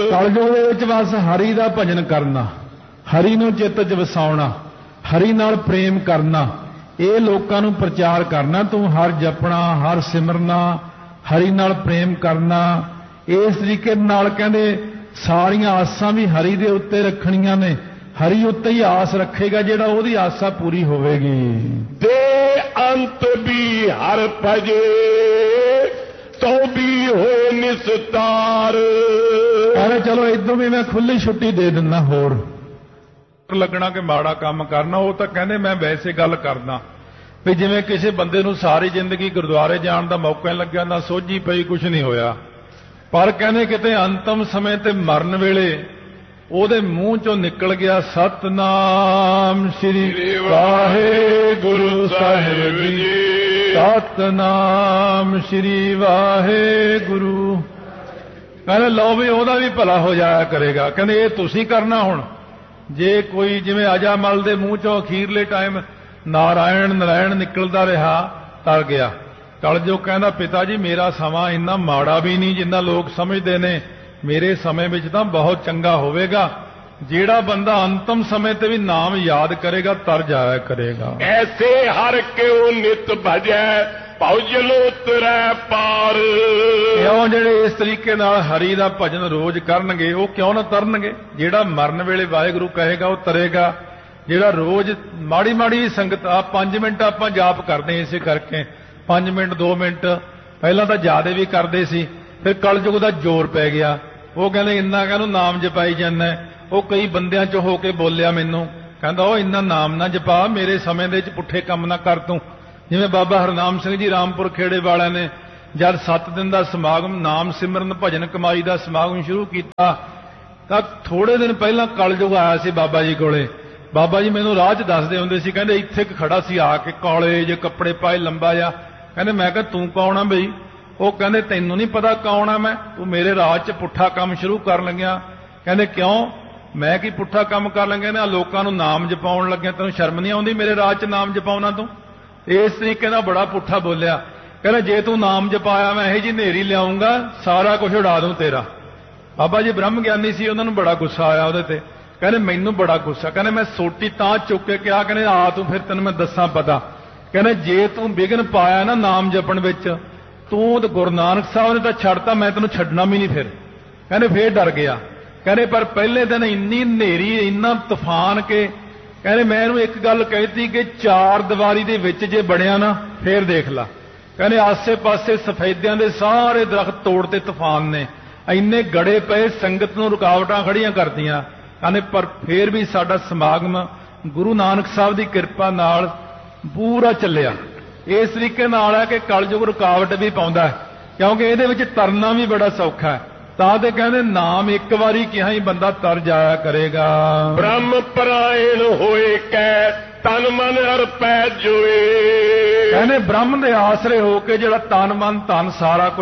कलयुग दे विच बस हरि दा भजन करना, हरि नूं चित्त च वसाउणा, हरि नाल प्रेम करना, ये लोकां नूं प्रचार करना। तूं हर जपना, हर सिमरना, हरि नाल प्रेम करना। इस तरीके नाल कहंदे सारियां आसां भी हरि दे उत्ते रखणीਆਂ ने। हरि उत्ते ही आस रखेगा जिहड़ा ओहदी आसा पूरी होवेगी। दे अंत भी हर भजे तो भी होए निस्तार। अरे चलो इधरों भी मैं खुली छुट्टी दे दिंदा। होर लगना कि माड़ा काम करना, वो तो कहंदे मैं वैसे गल करदा भी जिवें किसी बंदे नूं सारी जिंदगी गुरुद्वारे जाण दा मौका नहीं लग्या, ना सोझी पई, कुछ नहीं होया, पर कहंदे किते अंतिम समय ते मरण वेले ਉਹਦੇ ਮੂੰਹ ਚੋਂ ਨਿਕਲ ਗਿਆ ਸਤਨਾਮ ਸ੍ਰੀ ਵਾਹਿਗੁਰੂ ਸਾਹਿਬ ਜੀ, ਸਤਨਾਮ ਸ੍ਰੀ ਵਾਹਿਗੁਰੂ। ਕਹਿੰਦੇ ਲਓ ਵੀ ਉਹਦਾ ਵੀ ਭਲਾ ਹੋ ਜਾਇਆ ਕਰੇਗਾ। ਕਹਿੰਦੇ ਇਹ ਤੁਸੀਂ ਕਰਨਾ। ਹੁਣ ਜੇ ਕੋਈ ਜਿਵੇਂ ਅਜਾਮਲ ਦੇ ਮੂੰਹ ਚੋਂ ਅਖੀਰਲੇ ਟਾਈਮ ਨਾਰਾਇਣ ਨਾਰਾਇਣ ਨਿਕਲਦਾ ਰਿਹਾ, ਤਰ ਗਿਆ। ਕਲਯੁਗ ਕਹਿੰਦਾ ਪਿਤਾ ਜੀ ਮੇਰਾ ਸਮਾਂ ਇੰਨਾ ਮਾੜਾ ਵੀ ਨਹੀਂ ਜਿੰਨਾ ਲੋਕ ਸਮਝਦੇ ਨੇ। मेरे समय में तो बहुत चंगा होवेगा जेड़ा बंदा अंतिम समय ते भी नाम याद करेगा, तर जाया करेगा। ऐसे हर क्यों नित भजै भौजलो तुरै पार। क्यों जेड़े इस तरीके नाल हरि दा भजन रोज करनगे वो क्यों ना तरनगे। जेड़ा मरन वेले वाहिगुरू कहेगा वो तरेगा। जेड़ा रोज माड़ी माड़ी संगत 5 मिनट आपां जाप करदे इसे करके 5 मिनट 2 मिनट पहला तो ज्यादा भी करदे सी, फिर कलयुग दा जोर पै गया। वो कहते इन्ना कहनू नाम जपाई जाना। वो कई बंदियां चो होके बोलिया मैनू, कहता वो इन्ना नाम ना जपा, मेरे समय दे विच पुठे काम ना कर तू। जिवें बाबा हरनाम सिंह जी रामपुर खेड़े वालियां ने जद 7 दिन का समागम नाम सिमरन भजन कमाई का समागम शुरू किया, तां थोड़े दिन पहला कलयुग आया सी बाबा जी कोले। बाबा जी मैनू राह च दसदे हुंदे सी, कहंदे इत्थे खड़ा सी आके कौले जे कपड़े पाए लंबा जा। कहंदे मैं कहा तू कौन आ बई? वो कहंदे तैनू नहीं पता कौन है मैं? तू मेरे राह च पुठा काम शुरू कर लग्या। कहंदे क्यों? मैं की पुठा काम कर लग्या ना, लोकां नूं नाम जपाउण लग्या, तैनूं शर्म नहीं आउंदी मेरे राह च नाम जपाउणा? तू इस तरीके नाल बड़ा पुठा बोलिया। कहंदा जे तू नाम जपाया मैं इहो जी नेरी लियाऊंगा, सारा कुछ उड़ा दूं तेरा। बाबा जी ब्रह्म ज्ञानी सी, उन्हां नूं बड़ा गुस्सा आया उहदे ते। कहंदे मैनूं बड़ा गुस्सा। कहंदे मैं सोटी तां चुक के कहा, कहंदे आ तू फिर तैनूं मैं दस्सां पता। कहंदे जे तू विघन पाया ना नाम जपण विच, तू तो गुरु नानक साहब ने तो छड़ता, मैं तेन छड्डना भी नहीं। फिर कहने फिर डर गया। कहने पर पहले दिन इन्नी नेरी इन्ना तूफान के कहने मैं एक गल कहती कि 4 दीवारी दे विच जे बड़िया ना फिर देख ला। कहने आसे पासे सफेदियां दे सारे दरख्त तोड़ते तूफान ने, इन्ने गड़े पे संगत नूं रुकावटां खड़ियां करदियां। कहने पर फिर भी साडा समागम गुरु नानक साहब की किरपा नाल पूरा चलिया। इस तरीके नाल है कि कलयुग रुकावट भी पाउंदा है, क्योंकि इहदे विच तरना भी बड़ा सौखा है। तां ते कहंदे नाम एक बारी किहा ही बंदा तर जाया करेगा। ब्रह्म परायण होए कै तन मन अर्पै जोए। कहंदे ब्रह्म दे आसरे होके जिहड़ा तन मन धन सारा